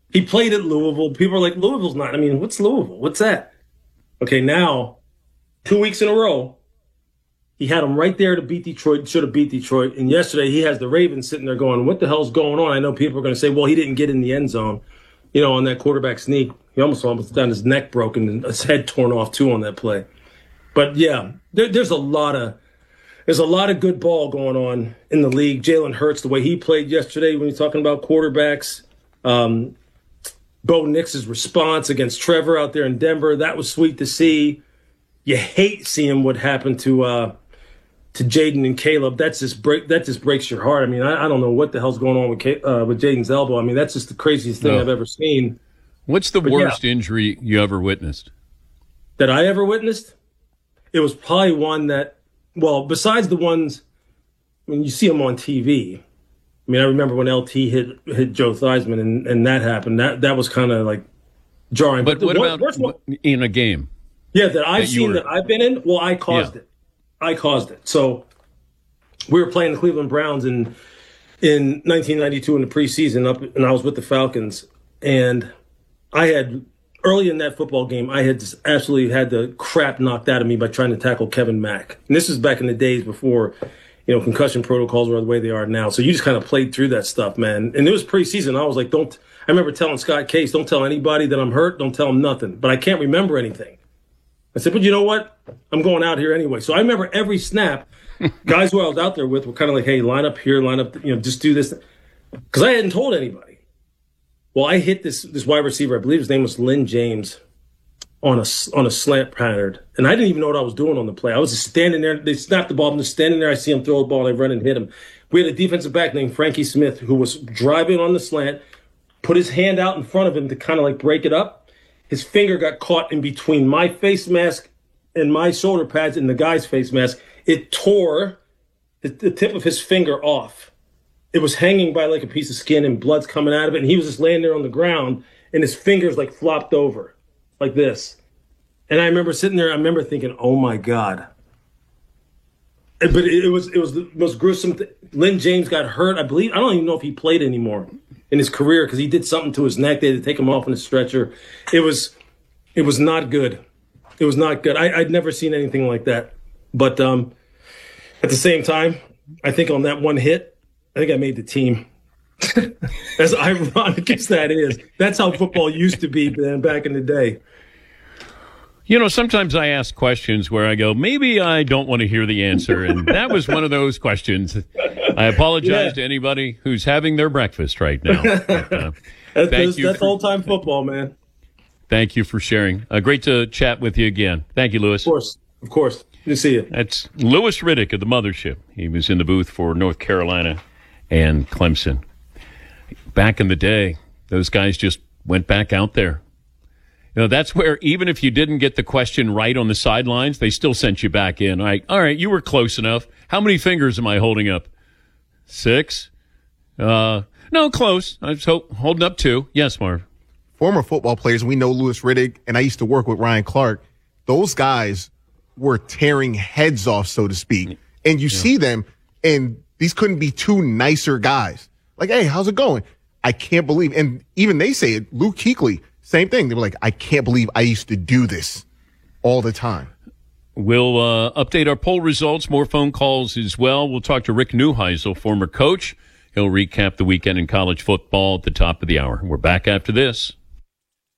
He played at Louisville. People are like, Louisville's not. I mean, what's Louisville? What's that? Okay, now, 2 weeks in a row, he had them right there to beat Detroit, should have beat Detroit. And yesterday, he has the Ravens sitting there going, what the hell's going on? I know people are going to say, well, he didn't get in the end zone, on that quarterback sneak. He almost got his neck broken and his head torn off, too, on that play. But, yeah, there's a lot of good ball going on in the league. Jalen Hurts, the way he played yesterday when you're talking about quarterbacks. Bo Nix's response against Trevor out there in Denver, that was sweet to see. You hate seeing what happened to Jaden and Caleb. That just breaks your heart. I mean, I don't know what the hell's going on with Jaden's elbow. I mean, that's just the craziest thing I've ever seen. What's the worst injury you ever witnessed? That I ever witnessed? It was probably one that, well, besides the ones when you see them on TV. I mean, I remember when LT hit Joe Theismann and that happened. That was kind of like jarring. But what about in a game? Yeah, that I've been in. Well, I caused it. I caused it. So we were playing the Cleveland Browns in 1992 in the preseason and I was with the Falcons. And I had, early in that football game, I had just absolutely had the crap knocked out of me by trying to tackle Kevin Mack. And this was back in the days before, concussion protocols were the way they are now. So you just kind of played through that stuff, man. And it was preseason. I was like, I remember telling Scott Case, don't tell anybody that I'm hurt. Don't tell them nothing. But I can't remember anything. I said, but you know what? I'm going out here anyway. So I remember every snap, guys who I was out there with were kind of like, hey, line up here, line up, just do this. Because I hadn't told anybody. Well, I hit this wide receiver, I believe his name was Lynn James, on a slant pattern. And I didn't even know what I was doing on the play. I was just standing there. They snapped the ball. I'm just standing there. I see him throw the ball, and I run and hit him. We had a defensive back named Frankie Smith who was driving on the slant, put his hand out in front of him to kind of like break it up. His finger got caught in between my face mask and my shoulder pads and the guy's face mask. It tore the tip of his finger off. It was hanging by like a piece of skin and blood's coming out of it. And he was just laying there on the ground and his fingers like flopped over like this. And I remember sitting there, thinking, oh my God. But it was the most gruesome thing. Lynn James got hurt. I don't even know if he played anymore in his career because he did something to his neck. They had to take him off on a stretcher. It was not good. It was not good. I'd never seen anything like that. But at the same time, I think on that one hit, I think I made the team. As ironic as that is, that's how football used to be back in the day. Sometimes I ask questions where I go, maybe I don't want to hear the answer. And that was one of those questions. I apologize to anybody who's having their breakfast right now. But, that's old-time football, man. Thank you for sharing. Great to chat with you again. Thank you, Louis. Of course. Good to see you. That's Louis Riddick of the Mothership. He was in the booth for North Carolina and Clemson. Back in the day, those guys just went back out there. That's where even if you didn't get the question right on the sidelines, they still sent you back in. All right, you were close enough. How many fingers am I holding up? 6? No, close. I was holding up 2. Yes, Marv. Former football players, we know Louis Riddick, and I used to work with Ryan Clark. Those guys were tearing heads off, so to speak. And you see them, and these couldn't be two nicer guys. Like, hey, how's it going? I can't believe. And even they say it. Luke Kuechly, same thing. They were like, I can't believe I used to do this all the time. We'll update our poll results, more phone calls as well. We'll talk to Rick Neuheisel, former coach. He'll recap the weekend in college football at the top of the hour. We're back after this.